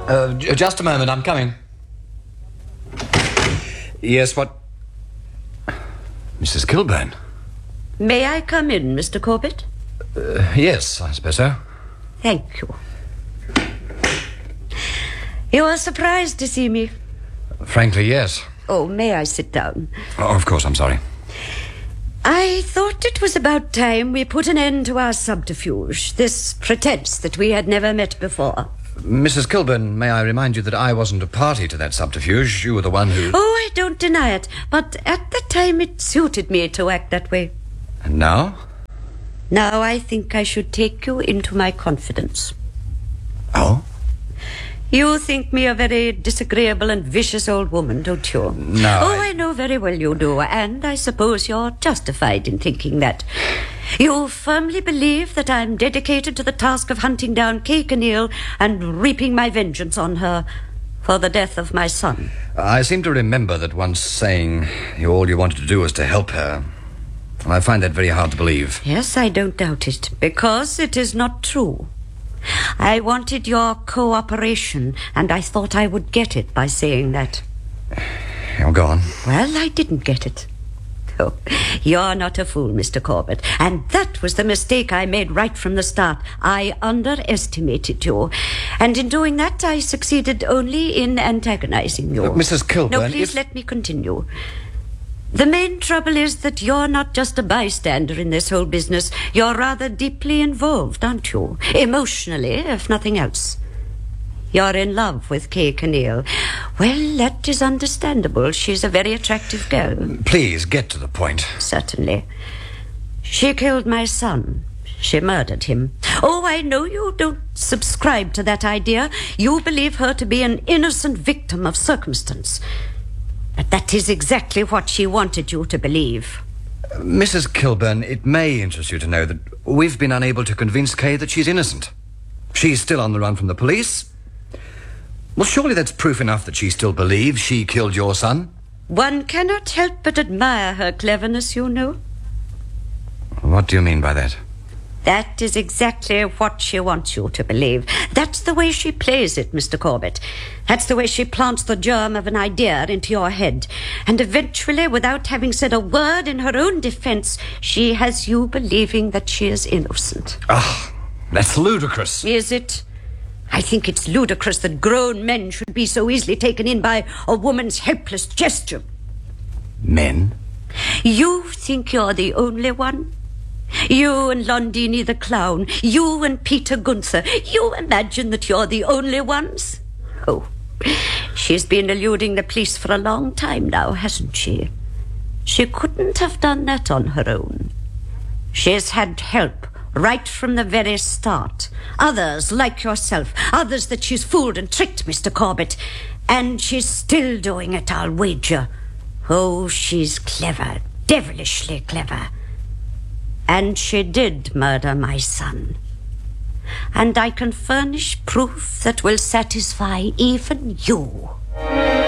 Just a moment, I'm coming. Yes, what... Mrs. Kilburn. May I come in, Mr. Corbett? Yes, I suppose so. Thank you. You are surprised to see me? Frankly, yes. Oh, may I sit down? Oh, of course, I'm sorry. I thought it was about time we put an end to our subterfuge, this pretense that we had never met before. Mrs. Kilburn, may I remind you that I wasn't a party to that subterfuge. You were the one who... Oh, I don't deny it, but at the time it suited me to act that way. And now? Now I think I should take you into my confidence. Oh? You think me a very disagreeable and vicious old woman, don't you? No. Oh, I know very well you do, and I suppose you're justified in thinking that. You firmly believe that I'm dedicated to the task of hunting down Kay Kinneal and reaping my vengeance on her for the death of my son. I seem to remember that once saying all you wanted to do was to help her. I find that very hard to believe. Yes, I don't doubt it, because it is not true. I wanted your cooperation, and I thought I would get it by saying that. Oh, go on. Well, I didn't get it. Oh, you're not a fool, Mr. Corbett, and that was the mistake I made right from the start. I underestimated you, and in doing that I succeeded only in antagonizing you. Look, Mrs. Kilburn... No, please let me continue. The main trouble is that you're not just a bystander in this whole business. You're rather deeply involved, aren't you? Emotionally, if nothing else. You're in love with Kay Kinneal. Well, that is understandable. She's a very attractive girl. Please, get to the point. Certainly. She killed my son. She murdered him. Oh, I know you don't subscribe to that idea. You believe her to be an innocent victim of circumstance. But that is exactly what she wanted you to believe. Mrs. Kilburn, it may interest you to know that we've been unable to convince Kay that she's innocent. She's still on the run from the police. Well, surely that's proof enough that she still believes she killed your son. One cannot help but admire her cleverness, you know. What do you mean by that? That is exactly what she wants you to believe. That's the way she plays it, Mr. Corbett. That's the way she plants the germ of an idea into your head. And eventually, without having said a word in her own defense, she has you believing that she is innocent. Ah, that's ludicrous. Is it? I think it's ludicrous that grown men should be so easily taken in by a woman's helpless gesture. Men? You think you're the only one? You and Londini the clown, you and Peter Gunther, you imagine that you're the only ones? Oh, she's been eluding the police for a long time now, hasn't she? She couldn't have done that on her own. She's had help right from the very start. Others, like yourself, others that she's fooled and tricked, Mr. Corbett. And she's still doing it, I'll wager. Oh, she's clever, devilishly clever. And she did murder my son. And I can furnish proof that will satisfy even you.